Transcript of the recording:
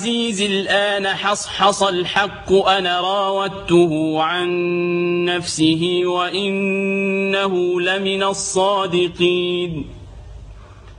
عزيز الآن حصحص الحق أنا راودته عن نفسه وإنه لمن الصادقين.